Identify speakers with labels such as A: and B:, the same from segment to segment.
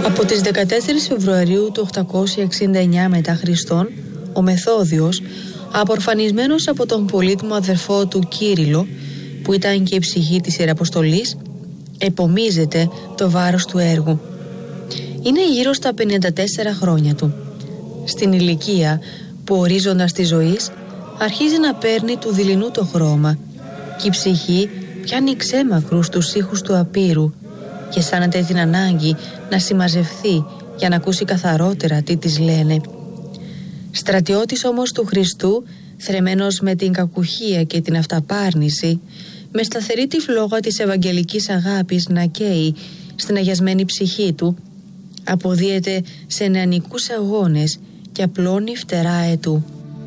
A: Από τις 14 Φεβρουαρίου του 869 μετά Χριστόν, ο Μεθόδιος, απορφανισμένος από τον πολύτιμο αδερφό του Κύριλλο, που ήταν και η ψυχή της Ιεραποστολής, επομίζεται το βάρος του έργου. Είναι γύρω στα 54 χρόνια του. Στην ηλικία που ο ορίζοντας της ζωής αρχίζει να παίρνει του δειλινού το χρώμα και η ψυχή πιάνει ξέμακρους τους ήχους του απείρου και αισθάνεται την ανάγκη να συμμαζευθεί για να ακούσει καθαρότερα τι της λένε. Στρατιώτης όμως του Χριστού, θρεμμένος με την κακουχία και την αυταπάρνηση, με σταθερή τη φλόγα της ευαγγελικής αγάπης να καίει στην αγιασμένη ψυχή του, αποδίεται σε νεανικούς αγώνες και απλώνει φτερά αετού.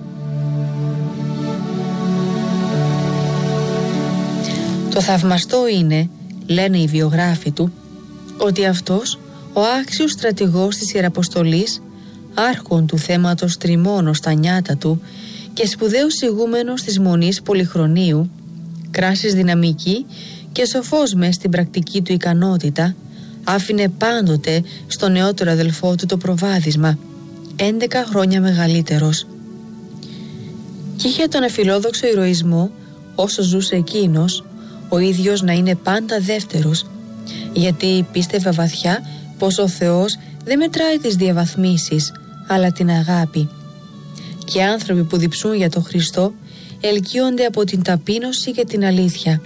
A: Το θαυμαστό είναι, λένε οι βιογράφοι του, ότι αυτός, ο άξιος στρατηγός της Ιεραποστολής, άρχον του θέματος τριμώνος στα νιάτα του και σπουδαίος ηγούμενος της Μονής Πολυχρονίου, κράσης δυναμική και σοφός μες στην πρακτική του ικανότητα, άφηνε πάντοτε στο νεότερο αδελφό του το προβάδισμα, 11 χρόνια μεγαλύτερος. Και είχε τον αφιλόδοξο ηρωισμό, όσο ζούσε εκείνος, ο ίδιος να είναι πάντα δεύτερος, γιατί πίστευε βαθιά πως ο Θεός δεν μετράει τις διαβαθμίσεις, αλλά την αγάπη. Και άνθρωποι που διψούν για τον Χριστό ελκύονται από την ταπείνωση και την αλήθεια.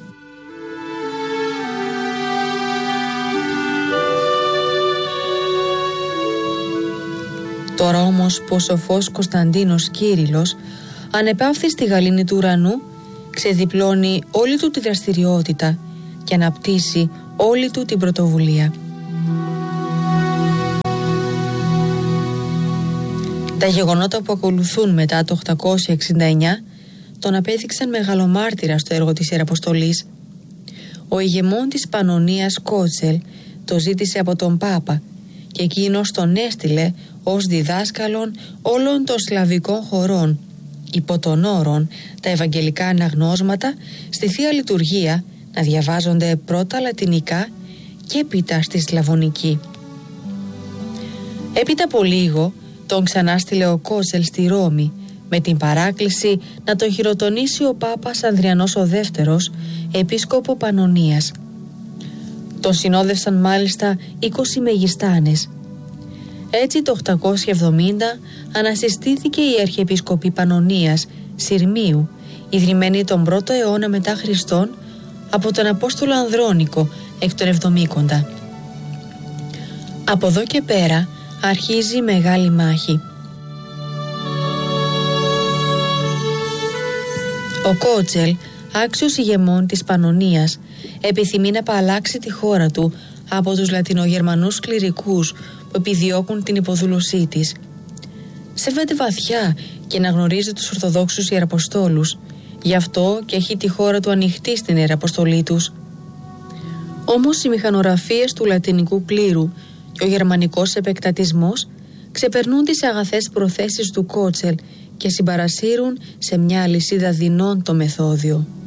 A: Τώρα όμως που ο σοφός Κωνσταντίνος Κύριλλος ανεπαύθη στη γαλήνη του ουρανού, ξεδιπλώνει όλη του τη δραστηριότητα και αναπτύσσει όλη του την πρωτοβουλία. Τα γεγονότα που ακολουθούν μετά το 869 τον απέδειξαν μεγαλομάρτυρα στο έργο της Ιεραποστολής. Ο ηγεμόν της Πανωνίας Κότσελ το ζήτησε από τον Πάπα και εκείνος τον έστειλε ως διδάσκαλον όλων των σλαβικών χωρών, υπό των όρων τα ευαγγελικά αναγνώσματα στη Θεία Λειτουργία να διαβάζονται πρώτα λατινικά και έπειτα στη σλαβωνική. Έπειτα από λίγο τον ξανάστειλε ο Κότσελ στη Ρώμη με την παράκληση να τον χειροτονήσει ο Πάπας Ανδριανός ο Δεύτερος, επίσκοπο Πανωνίας. Τον συνόδευσαν μάλιστα 20 μεγιστάνες. Έτσι το 870 ανασυστήθηκε η Αρχιεπισκοπή Πανωνίας Συρμίου, ιδρυμένη τον 1ο αιώνα μετά Χριστόν από τον Απόστολο Ανδρώνικο εκ των Εβδομήκοντα. Από εδώ και πέρα αρχίζει η μεγάλη μάχη. Ο Κότσελ, άξιος ηγεμόν της Πανωνίας, επιθυμεί να απαλλάξει τη χώρα του από τους λατινογερμανούς κληρικούς που επιδιώκουν την υποδούλωσή της. Σέβεται βαθιά και να γνωρίζει τους Ορθοδόξους Ιεραποστόλους, γι' αυτό και έχει τη χώρα του ανοιχτή στην Ιεραποστολή τους. Όμως οι μηχανογραφίες του λατινικού κλήρου και ο γερμανικός επεκτατισμός ξεπερνούν τις αγαθές προθέσεις του Κότσελ και συμπαρασύρουν σε μια αλυσίδα δεινών το Μεθόδιο.